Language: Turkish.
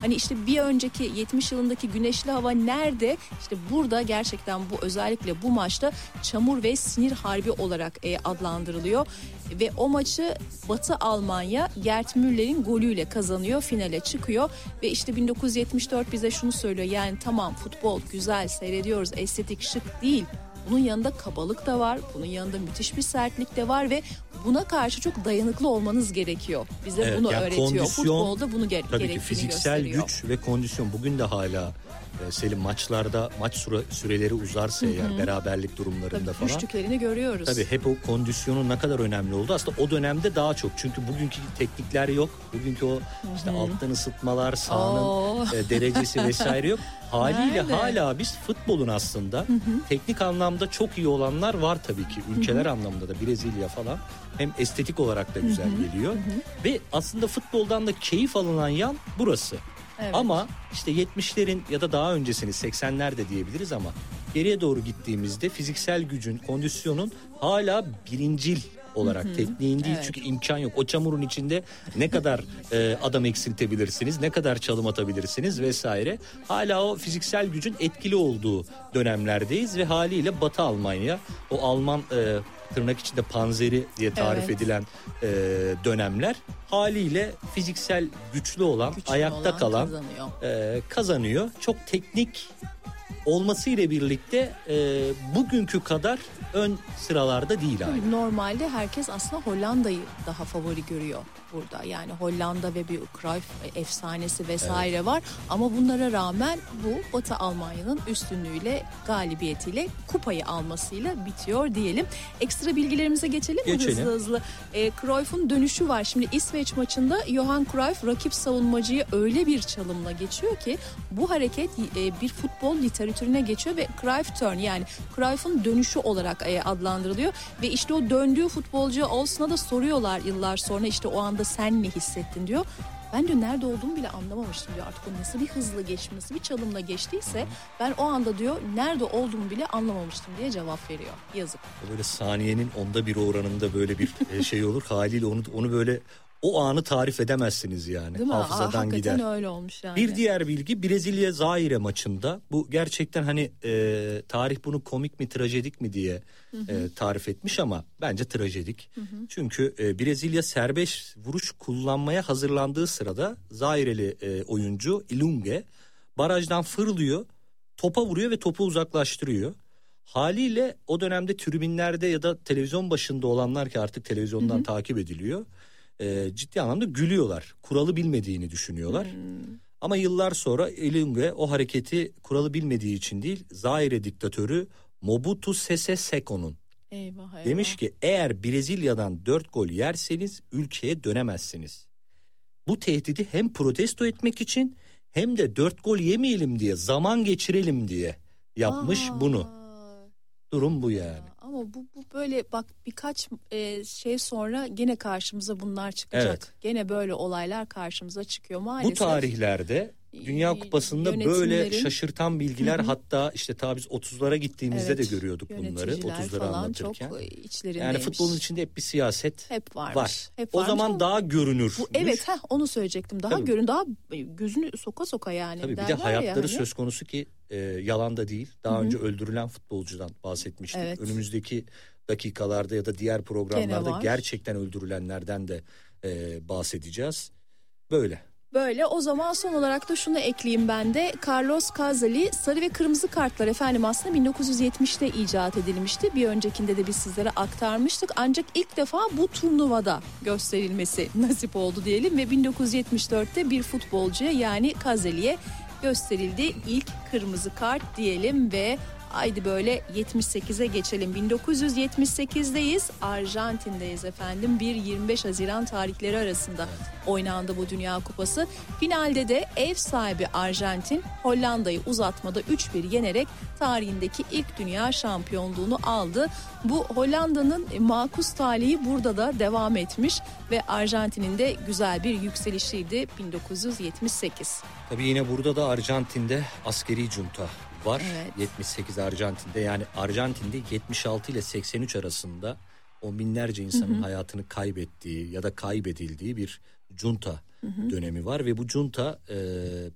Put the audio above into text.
Hani işte bir önceki 70 yılındaki güneşli hava nerede? İşte burada gerçekten bu, özellikle bu maçta çamur ve sinir harbi olarak adlandırılıyor. Ve o maçı Batı Almanya Gerd Müller'in golüyle kazanıyor, finale çıkıyor. Ve işte 1974 bize şunu söylüyor: yani tamam, futbol güzel, seyrediyoruz, estetik, şık değil. Bunun yanında kabalık da var, bunun yanında müthiş bir sertlik de var ve buna karşı çok dayanıklı olmanız gerekiyor. Bize bunu yani öğretiyor. Futbolda bunu gerektiğini gösteriyor. Tabii ki fiziksel güç ve kondisyon bugün de hala Selim, maçlarda maç süreleri uzarsa eğer, beraberlik durumlarında tabii, falan. Düştüklerini görüyoruz. Tabii hep o kondisyonun ne kadar önemli oldu. Aslında o dönemde daha çok. Çünkü bugünkü teknikler yok. Bugünkü o işte alttan ısıtmalar, sahanın derecesi vesaire yok. Haliyle hala biz futbolun aslında teknik anlamda çok iyi olanlar var tabii ki. Ülkeler anlamında da Brezilya falan hem estetik olarak da güzel geliyor. Ve aslında futboldan da keyif alınan yan burası. Evet. Ama işte 70'lerin ya da daha öncesini 80'ler de diyebiliriz ama geriye doğru gittiğimizde fiziksel gücün, kondisyonun hala birincil olarak, tekniğin değil, çünkü imkan yok. O çamurun içinde ne kadar adam eksiltebilirsiniz, ne kadar çalım atabilirsiniz vesaire. Hala o fiziksel gücün etkili olduğu dönemlerdeyiz ve haliyle Batı Almanya, o Alman tırnak içinde panzeri diye tarif edilen dönemler haliyle fiziksel güçlü olan, ayakta kalan kazanıyor. Çok teknik olmasıyla birlikte bugünkü kadar ön sıralarda değil hala. Normalde herkes aslında Hollanda'yı daha favori görüyor burada. Yani Hollanda ve bir Cruyff efsanesi vesaire var. Ama bunlara rağmen bu Batı Almanya'nın üstünlüğüyle, galibiyetiyle, kupayı almasıyla bitiyor diyelim. Ekstra bilgilerimize geçelim mi hızlı? Cruyff'un dönüşü var. Şimdi İsveç maçında Johan Cruyff rakip savunmacıyı öyle bir çalımla geçiyor ki bu hareket bir futbol literatürüne geçiyor ve Cruyff turn, yani Cruyff'un dönüşü olarak adlandırılıyor. Ve işte o döndüğü futbolcu Olsen'a da soruyorlar yıllar sonra, işte o anda sen ne hissettin diyor. Ben diyor nerede olduğumu bile anlamamıştım diyor. Artık o nasıl bir hızla geçti, nasıl bir çalımla geçtiyse ben o anda diyor nerede olduğumu bile anlamamıştım diye cevap veriyor. Yazık. Böyle saniyenin 1/10 oranında böyle bir şey olur. Haliyle onu böyle o anı tarif edemezsiniz yani. Değil mi? Hafızadan gider. Hakikaten öyle olmuş yani. Bir diğer bilgi, Brezilya-Zaire maçında, bu gerçekten hani tarih bunu komik mi trajedik mi diye tarif etmiş ama bence trajedik. Çünkü Brezilya serbest vuruş kullanmaya hazırlandığı sırada Zaireli oyuncu Ilungue barajdan fırlıyor, topa vuruyor ve topu uzaklaştırıyor. Haliyle o dönemde tribünlerde ya da televizyon başında olanlar, ki artık televizyondan takip ediliyor, ciddi anlamda gülüyorlar. Kuralı bilmediğini düşünüyorlar. Ama yıllar sonra Ilungue o hareketi kuralı bilmediği için değil, Zaire diktatörü Mobutu Sese Seko'nun demiş ki eğer Brezilya'dan 4 gol yerseniz ülkeye dönemezsiniz. Bu tehdidi hem protesto etmek için hem de 4 gol yemeyelim diye, zaman geçirelim diye yapmış bunu. Durum bu yani. Ama bu böyle bak, birkaç şey sonra gene karşımıza bunlar çıkacak. Evet. Gene böyle olaylar karşımıza çıkıyor maalesef. Bu tarihlerde Dünya Kupası'nda böyle şaşırtan bilgiler, hatta işte ta biz 30'lara gittiğimizde de görüyorduk bunları. 30'ları anlatırken. Çok yani futbolun içinde hep bir siyaset hep varmış. Var. Hep o zaman daha görünür. Evet, onu söyleyecektim. Daha daha gözünü soka yani. Tabii bir de hayatları söz konusu ki yalan da değil. Daha önce öldürülen futbolcudan bahsetmiştik. Evet. Önümüzdeki dakikalarda ya da diğer programlarda gerçekten öldürülenlerden de bahsedeceğiz. Böyle o zaman son olarak da şunu ekleyeyim ben de. Carlos Caselli, sarı ve kırmızı kartlar efendim aslında 1970'te icat edilmişti. Bir öncekinde de biz sizlere aktarmıştık. Ancak ilk defa bu turnuvada gösterilmesi nasip oldu diyelim ve 1974'te bir futbolcuya, yani Caselli'ye gösterildi ilk kırmızı kart diyelim ve haydi böyle 78'e geçelim. 1978'deyiz. Arjantin'deyiz efendim. 1-25 Haziran tarihleri arasında oynandı bu Dünya Kupası. Finalde de ev sahibi Arjantin Hollanda'yı uzatmada 3-1 yenerek tarihindeki ilk dünya şampiyonluğunu aldı. Bu Hollanda'nın makus talihi burada da devam etmiş ve Arjantin'in de güzel bir yükselişiydi 1978. Tabii yine burada da Arjantin'de askeri junta var. Evet. 78 Arjantin'de, yani Arjantin'de 76 ile 83 arasında on binlerce insanın hayatını kaybettiği ya da kaybedildiği bir junta dönemi var ve bu junta